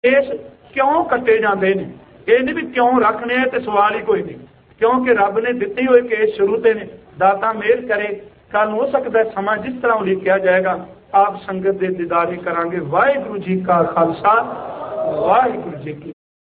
Case क्यों कट्टे जाते हैं, ये नहीं भी क्यों रखने तो सवाल ही कोई नहीं, क्योंकि रब ने दिते हुए केस शुरू से ने। दाता मेहर करे, कल हो सकता है समा जिस तरह उलीकिया जाएगा आप संगत के दीदारे करांगे। वाहिगुरू जी का खालसा, वाहिगुरू जी की